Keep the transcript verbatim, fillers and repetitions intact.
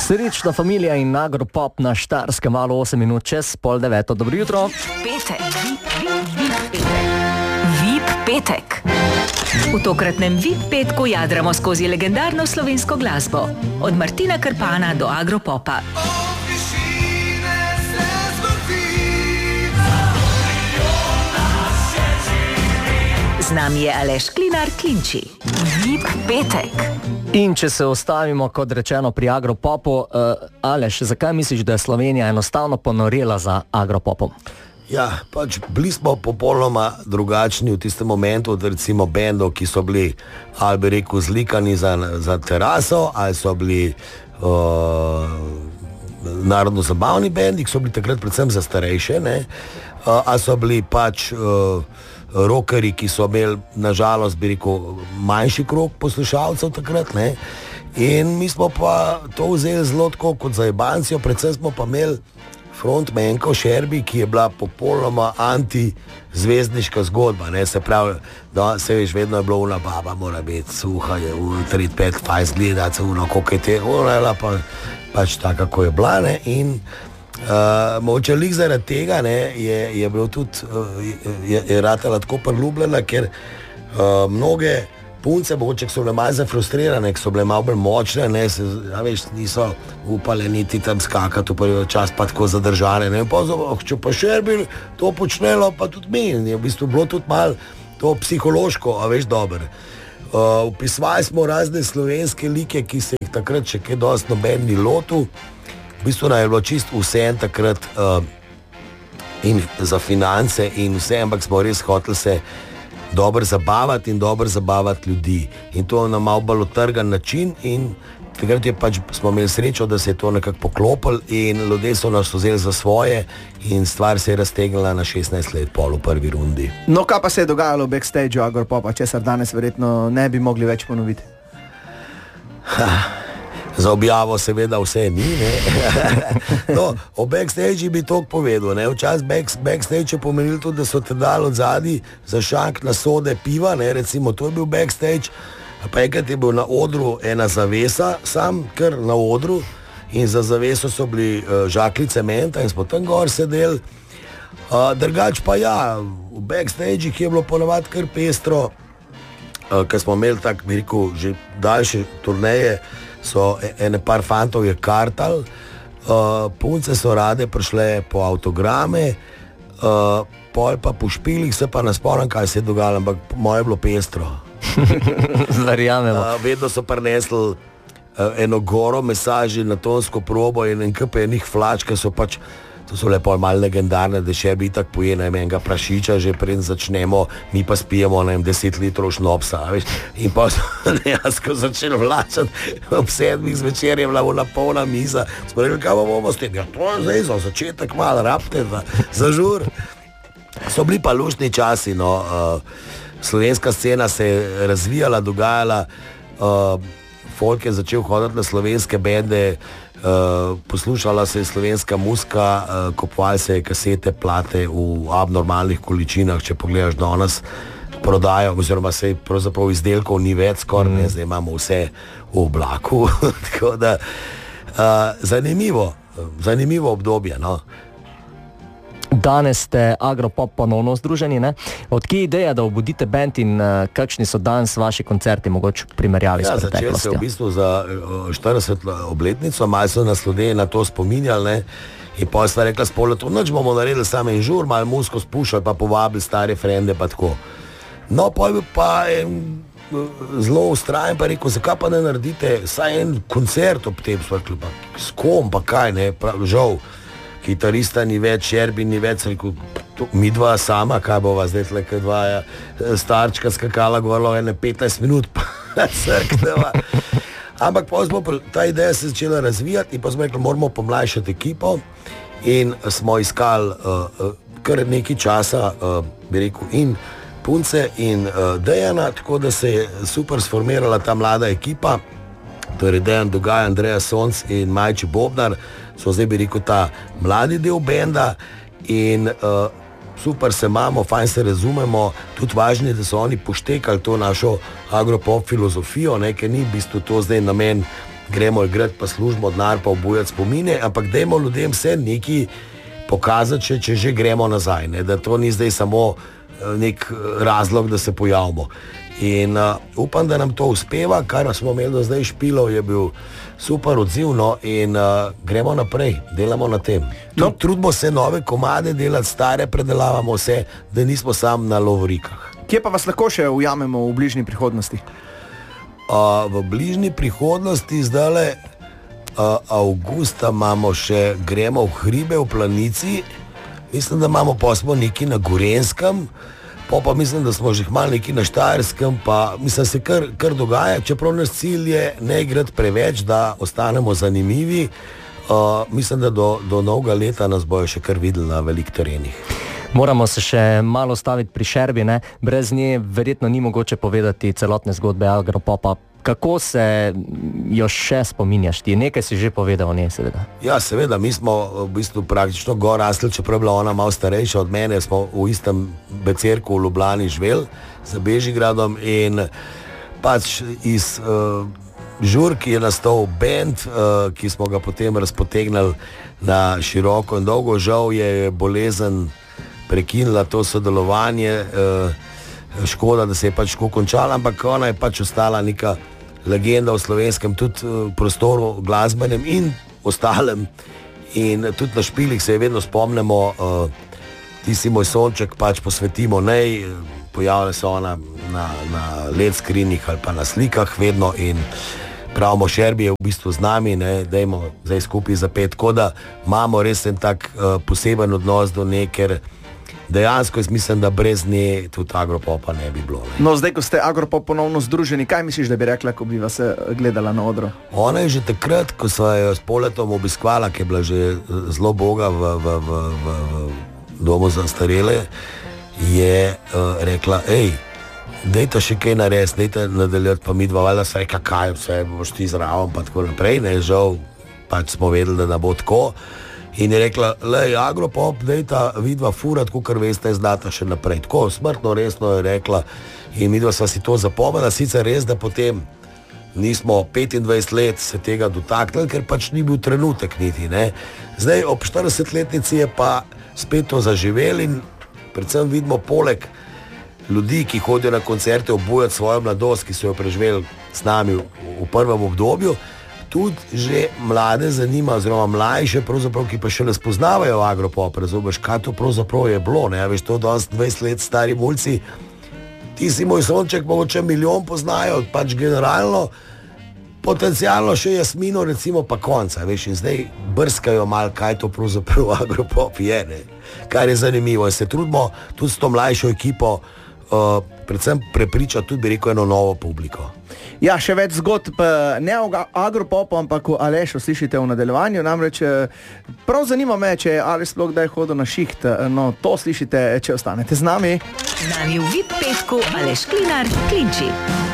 Srečna familija in Agropop na Štajerskem valu osem minut čez pol deveto. Dobro jutro. Petek. V I P petek. V tokratnem V I P petku jadramo skozi legendarno slovensko glasbo. Od Martina Krpana do Agropopa. Z nami je Aleš Klinar Klinči. V I P petek. In če se ostavimo, kot rečeno, pri Agropopu, uh, Aleš, zakaj misliš, da je Slovenija enostavno ponorela za Agropopom? Ja, pač bili smo popolnoma drugačni v tistem momentu od recimo bendov, ki so bili, ali bi rekel, zlikani za, za teraso, ali so bili uh, narodno-zabavni bendi, ki so bili takrat predvsem za starejše, ne? Uh, ali so bili pač uh, rockerji, ki so imeli, nažalost, bi rekel, manjši krog poslušalcev takrat, ne? In mi smo pa to vzeli zelo tako kot za jebancijo, predvsem smo pa imeli frontmenko Šerbi, ki je bila popolnoma antizvezdniška zgodba, ne, se pravi, da se veš, vedno je bilo una baba, mora biti suha, je un tri pet fajs gledati, uno, koliko je te, ona je pa, pač taka, kako je bila, ne, in uh, mogoče lik zaradi tega, ne, je, je bilo tudi, uh, je, je ratala tako priljubljena, ker uh, mnoge punce, mogoče, ki so bile malo zafrustrirane, ki so bile malo bolj močne, ne, se, ja, veš, niso upale niti tam skakati, v prvi čas pa tako zadržane, ne, pa oh, če pa Šerbi to počnelo, pa tudi mi, je v bistvu bilo tudi malo to psihološko, a veš, dober. Uh, upisvali smo razne slovenske like, ki se jih takrat še kaj dosti noben ni lotil, v bistvu nam je bilo čist vse takrat uh, in za finance in vse, ampak smo res hoteli se dobro zabavati in dobro zabavati ljudi. In to na malo bolj utrgan način in takrat je pač, smo imeli srečo, da se je to nekako poklopilo in ljudje so nas vzeli za svoje in stvar se je raztegnila na šestnajst let pol v prvi rundi. No, kaj pa se je dogajalo v backstageu Agropopa, česar danes verjetno ne bi mogli več ponoviti? Ha. Za objavo seveda vse ni, ne. No, o backstage bi to povedal, ne. Včasih back, backstage je pomenil tudi, da so te dali od zadaj za šank na sode piva, ne, recimo, to je bil backstage, pa enkrat je bil na odru ena zavesa, sam kar na odru, in za zaveso so bili uh, žakli cementa in smo tam gor sedeli. Uh, drugač pa ja, v backstage je bilo ponavadi kar pestro, uh, ker smo imeli tak, bi rekel, že daljše turneje, so ene par fantov je kartal, uh, punce so rade prišle po avtograme, uh, pol pa po špilih, se pa ne spomnim, kaj se je dogajalo, ampak moje je bilo pestro. Verjamemo. Uh, vedno so prinesli uh, eno goro mesaži na tonsko probo in en kup enih flač, ki so pač, to so lepo malo legendarne, da še bi tak poje, ne vem, enega prašiča, že preden začnemo, mi pa spijemo, ne vem, deset litrov šnopsa, veš, in pa so dejansko začeli vlačati, ob sedmih zvečer je bila ona polna miza, smo rekli, kaj bomo s tem, ja, to je zdaj za začetek malo, rabte za, za žur. So bili pa luštni časi, no, uh, slovenska scena se je razvijala, dogajala, uh, folk je začel hoditi na slovenske bende, Uh, poslušala se je slovenska muzika, uh, kupovali se je kasete, plate v abnormalnih količinah, če pogledaš danes prodajo, oziroma se pravzaprav izdelkov ni več skoraj, mm. ne, zdaj imamo vse v oblaku, tako da uh, zanimivo, zanimivo obdobje, no. Danes ste Agropop ponovno združeni, ne? Odkje ideja, da obudite band in uh, kakšni so danes vaši koncerti, mogoče v primerjavi ja, s preteklostjo? Začel se v bistvu za štirideseto obletnico, malo so nas ljudje na to spominjali, ne? In pa sva rekla spolo, to noč bomo naredili samo en žur, malo musko spuščali, pa povabili stare frende, pa tako. No, pa je pa en, zelo ustrajen, pa rekel, zakaj pa ne naredite saj en koncert ob tem, sva rekla, pa s kom, pa kaj, ne, prav, žal. Kitarista ni več, Šerbi ni več, rekel, to, mi dva sama, kaj bova zdaj tleka dva ja, starčka skakala govorilo ene petnajst minut, pa crkneva. Ampak pa smo, ta ideja se začela razvijati in pa smo rekli, moramo pomlajšati ekipo in smo iskali uh, kar nekaj časa, uh, bi rekel, in punce in uh, Dejana, tako da se je super sformirala ta mlada ekipa, torej Dejan Dogaj, Andreja Sonc in Majči Bobnar, so zdaj bi rekel ta mladi del benda in uh, super se imamo, fajn se razumemo, tudi važno je, da so oni poštekali to našo Agropop filozofijo, ne, ker ni v bistvu to zdaj namen gremo igrati pa službo, denar pa obujati spomine, ampak dajmo ljudem vse neki pokazati, če, če že gremo nazaj, ne? Da to ni zdaj samo nek razlog, da se pojavimo. In uh, upam, da nam to uspeva, kar smo imeli do zdaj špilov, je bil super odzivno in uh, gremo naprej, delamo na tem. No. Trudimo se nove komade delati, stare predelavamo vse, da nismo sam na lovorikah. Kje pa vas lahko še ujamemo v bližnji prihodnosti? Uh, v bližnji prihodnosti zdajle uh, avgusta imamo še, gremo v hribe v Planici, mislim, da imamo posmo neki na Gorenskem, pa pa mislim, da smo že malo neki na Štajerskem, pa mislim, se kar, kar dogaja, čeprav naš cilj je ne igrati preveč, da ostanemo zanimivi. Uh, mislim, da do, do novega leta nas bojo še kar videli na velik terenih. Moramo se še malo staviti pri Šerbi, ne? Brez nje verjetno ni mogoče povedati celotne zgodbe Agropopa. Kako se jo še spominjaš ti? Nekaj si že povedal o njej, seveda. Ja, seveda, mi smo v bistvu praktično gor rasli, čeprav je bila ona malo starejša od mene, smo v istem becerku v Ljubljani živeli za Bežigradom in pač iz uh, žurk je nastal band, uh, ki smo ga potem razpotegnili na široko in dolgo. Žal je bolezen prekinila to sodelovanje, uh, škoda, da se je pač tako končala, ampak ona je pač ostala neka legenda v slovenskem tudi uh, prostoru glasbenem in ostalem. In tudi na špilih se je vedno spomnimo, uh, tisti moj sonček pač posvetimo nej, pojavlja se ona na, na led screenih ali pa na slikah vedno in pravimo, Šerbi je v bistvu z nami, ne, dajmo zdaj skupaj zapet, tako da imamo res en tak uh, poseben odnos do nje, ker dejansko jaz mislim, da brez nje tudi Agropopa ne bi bilo. Ne. No, zdaj, ko ste Agropop ponovno združeni, kaj misliš, da bi rekla, ko bi vas gledala na odru? Ona je že takrat, ko sva jo s Poletom obiskvala, ki je bila že zelo boga v, v, v, v, v domu za starele, je uh, rekla, ej, dejte še kaj narediti, dejte nadaljati, pa mi dva, valjda se reka, kaj vse boš ti zraven, pa tako naprej, ne, žal, pač smo vedeli, da ne bo tako. In je rekla, lej, Agropop, dejta vidva furat, kakor veste, znata še naprej. Tako smrtno resno je rekla in midva sva si to zapomnila, sicer res, da potem nismo petindvajset let se tega dotaknili, ker pač ni bil trenutek niti, ne. Zdaj, ob štiridesetletnici je pa spet to zaživel in predvsem vidimo poleg ljudi, ki hodijo na koncerte obujati svojo mladost, ki so jo preživeli s nami v, v prvem obdobju, tudi že mlade zanima, oziroma mlajše, pravzaprav, ki pa še ne spoznavajo Agropop, razumeš, kaj to pravzaprav je bilo, ne, veš, to danes dvajset let stari mulci, ti si moj sonček, mogoče milijon poznajo, pač generalno, potencialno še Jasmino, recimo, pa konca, veš, in zdaj brskajo malo, kaj to pravzaprav Agropop je, ne, kar je zanimivo, in se trudimo tudi s to mlajšo ekipo, uh, predvsem prepričati tudi, bi rekel, eno novo publiko. Ja, še več zgodb, ne o Agropopu, ampak o Alešu slišite v nadaljevanju, namreč prav zanima me, če je Aleš sploh kdaj hodil na šiht, no to slišite, če ostanete z nami. Z nami v V I P petku Aleš Klinar, Klinči.